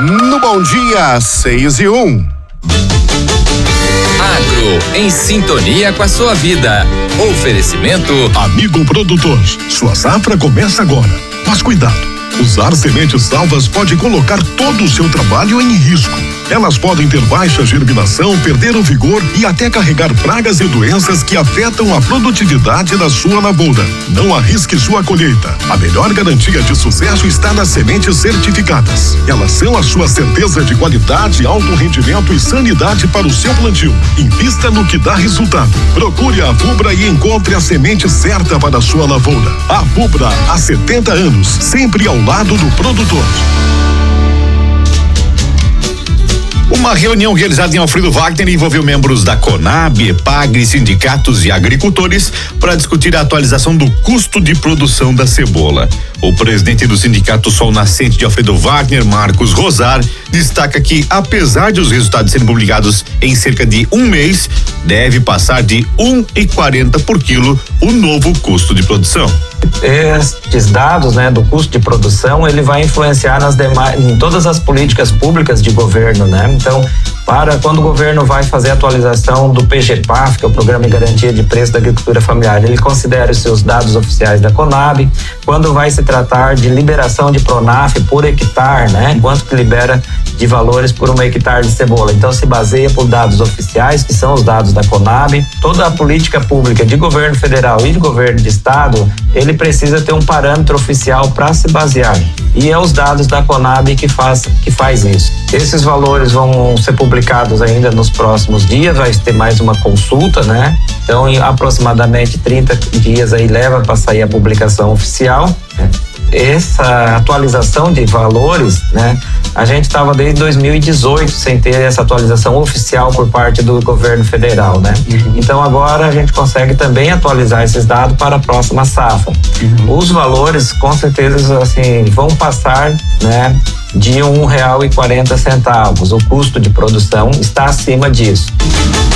No Bom Dia 6:01. Agro, em sintonia com a sua vida. Oferecimento. Amigo produtor, sua safra começa agora. Mas cuidado, usar sementes salvas pode colocar todo o seu trabalho em risco. Elas podem ter baixa germinação, perder o vigor e até carregar pragas e doenças que afetam a produtividade da sua lavoura. Não arrisque sua colheita. A melhor garantia de sucesso está nas sementes certificadas. Elas são a sua certeza de qualidade, alto rendimento e sanidade para o seu plantio. Invista no que dá resultado. Procure a Fubra e encontre a semente certa para a sua lavoura. A Fubra, há 70 anos, sempre ao lado do produtor. Uma reunião realizada em Alfredo Wagner envolveu membros da Conab, EPAGRE, sindicatos e agricultores para discutir a atualização do custo de produção da cebola. O presidente do Sindicato Sol Nascente de Alfredo Wagner, Marcos Rosar, destaca que, apesar de os resultados serem publicados em cerca de um mês, deve passar de R$1,40 por quilo o novo custo de produção. Estes dados, do custo de produção, ele vai influenciar em todas as políticas públicas de governo, Então, quando o governo vai fazer a atualização do PGPAF, que é o Programa de Garantia de Preço da Agricultura Familiar, ele considera os seus dados oficiais da Conab. Quando vai se tratar de liberação de Pronaf por hectare, quanto que libera de valores por uma hectare de cebola. Então, se baseia por dados oficiais, que são os dados da Conab. Toda a política pública de governo federal e de governo de estado, ele precisa ter um parâmetro oficial para se basear. E é os dados da Conab que faz isso. Esses valores vão ser publicados ainda nos próximos dias, vai ter mais uma consulta, Então, em aproximadamente 30 dias aí leva para sair a publicação oficial. Essa atualização de valores, a gente estava desde 2018 sem ter essa atualização oficial por parte do governo federal, Então agora a gente consegue também atualizar esses dados para a próxima safra. Os valores, com certeza, vão passar, de R$1,40. O custo de produção está acima disso.